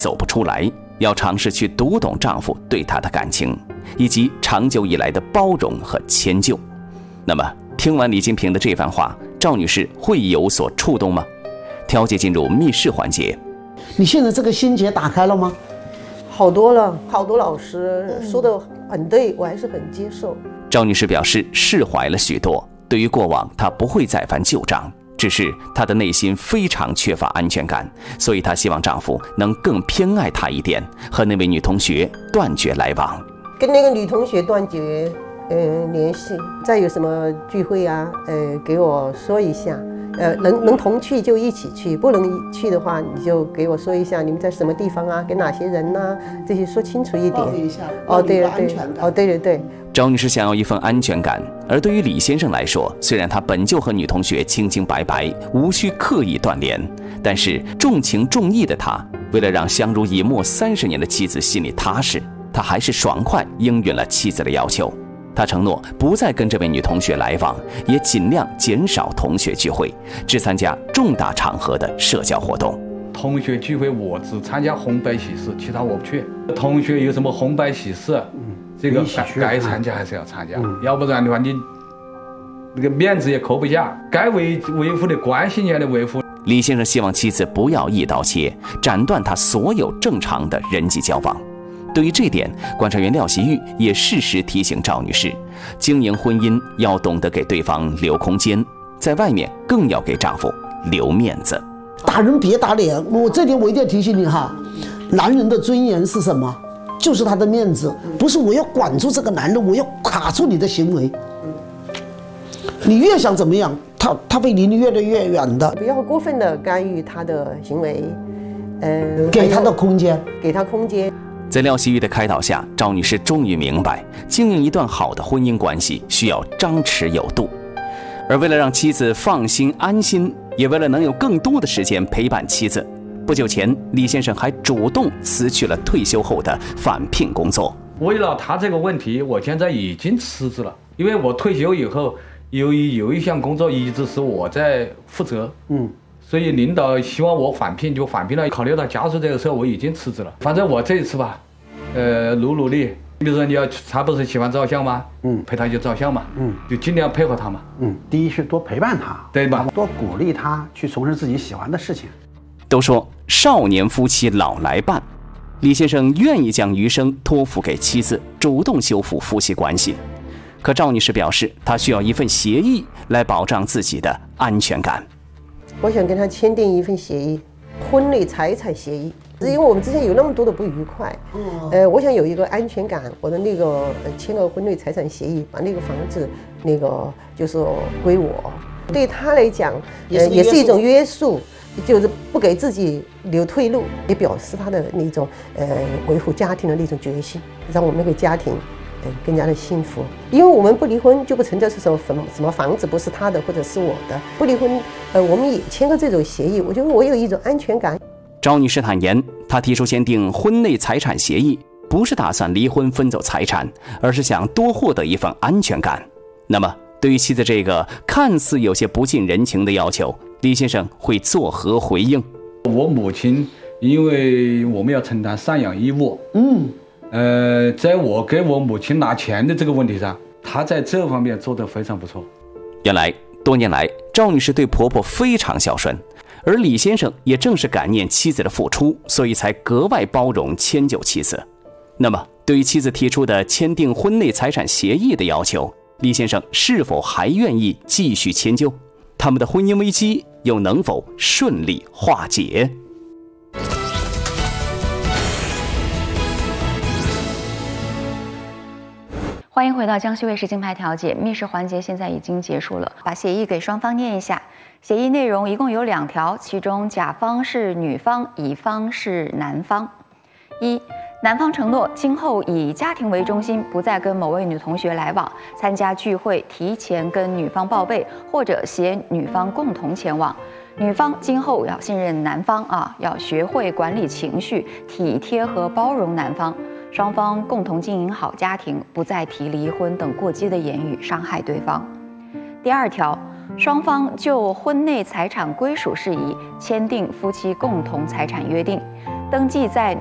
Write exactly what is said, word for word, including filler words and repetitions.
走不出来，要尝试去读懂丈夫对她的感情，以及长久以来的包容和迁就。那么，听完李金平的这番话，赵女士会有所触动吗？调解进入密室环节。 你现在这个心结打开了吗？ 好多了，好多老师说的很对，我还是很接受。 赵女士表示释怀了许多，对于过往她不会再翻旧账，只是她的内心非常缺乏安全感，所以她希望丈夫能更偏爱她一点，和那位女同学断绝来往， 跟那个女同学断绝呃联系，再有什么聚会啊，呃给我说一下。呃，能能同去就一起去，不能去的话，你就给我说一下你们在什么地方啊，跟哪些人呐、啊，这些说清楚一点。 一下哦，对对对，哦，对对对。 赵女士想要一份安全感，而对于李先生来说，虽然他本就和女同学清清白白，无需刻意断联，但是重情重义的他，为了让相濡以沫三十年的妻子心里踏实，他还是爽快应允了妻子的要求。他承诺不再跟这位女同学来往，也尽量减少同学聚会，只参加重大场合的社交活动。 同学聚会我只参加红白喜事，其他我不去。同学有什么红白喜事，嗯、这个该该参加还是要参加，嗯、要不然的话你那个面子也扣不下。该维维护的关系也得维护。 李先生希望妻子不要一刀切，斩断他所有正常的人际交往。对于这点，观察员廖习玉也适时提醒赵女士，经营婚姻要懂得给对方留空间，在外面更要给丈夫留面子。 打人别打脸，我这点我一定要提醒你哈，男人的尊严是什么？就是他的面子，不是我要管住这个男人，我要卡住你的行为。你越想怎么样，他他会离你越来越远的。 不要过分的干预他的行为， 呃，给他的空间， 给他空间。 在廖习玉的开导下，赵女士终于明白，经营一段好的婚姻关系需要张弛有度。而为了让妻子放心安心，也为了能有更多的时间陪伴妻子，不久前李先生还主动辞去了退休后的返聘工作。 为了他这个问题，我现在已经辞职了，因为我退休以后，由于有一项工作一直是我在负责，嗯。所以领导希望我返聘就返聘了，考虑到家属这个事儿，我已经辞职了。反正我这一次吧，呃，努努力。比如说你要他不是喜欢照相吗？嗯，陪他去照相嘛。嗯，就尽量配合他嘛。 嗯，第一是多陪伴他， 对吧？ 多鼓励他去从事自己喜欢的事情。 都说少年夫妻老来伴，李先生愿意将余生托付给妻子，主动修复夫妻关系。可赵女士表示，她需要一份协议来保障自己的安全感。 我想跟他签订一份协议，婚内财产协议。因为我们之前有那么多的不愉快，呃，我想有一个安全感，我的那个呃签个婚内财产协议，把那个房子那个就是归我，对他来讲，呃，也是一种约束，就是不给自己留退路，也表示他的那种呃维护家庭的那种决心，让我们那个家庭。嗯，更加的幸福，因为我们不离婚就不存在是什么什么房子不是他的或者是我的，不离婚，呃，我们也签个这种协议，我觉得我有一种安全感。 赵女士坦言，她提出签订婚内财产协议，不是打算离婚分走财产，而是想多获得一份安全感。那么，对于妻子这个看似有些不近人情的要求，李先生会作何回应？ 我母亲，因为我们要承担赡养义务，嗯。呃，在我给我母亲拿钱的这个问题上，她在这方面做得非常不错。 原来多年来，赵女士对婆婆非常孝顺，而李先生也正是感念妻子的付出，所以才格外包容迁就妻子。那么，对于妻子提出的签订婚内财产协议的要求，李先生是否还愿意继续迁就？他们的婚姻危机又能否顺利化解？ 欢迎回到江西卫视金牌调解密室环节，现在已经结束了。把协议给双方念一下。协议内容一共有两条，其中甲方是女方，乙方是男方。一、男方承诺今后以家庭为中心，不再跟某位女同学来往，参加聚会提前跟女方报备，或者携女方共同前往。女方今后要信任男方啊，要学会管理情绪，体贴和包容男方。双方共同经营好家庭，不再提离婚等过激的言语伤害对方。第二条，双方就婚内财产归属事宜签订夫妻共同财产约定。 登记在